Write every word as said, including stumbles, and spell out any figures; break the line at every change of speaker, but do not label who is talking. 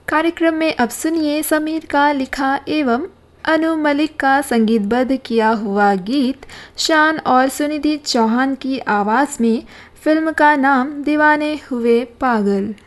कार्यक्रम में अब सुनिए समीर का लिखा एवं अनु मलिक का संगीतबद्ध किया हुआ गीत शान और सुनिधि चौहान की आवाज़ में। फिल्म का नाम दीवाने हुए पागल।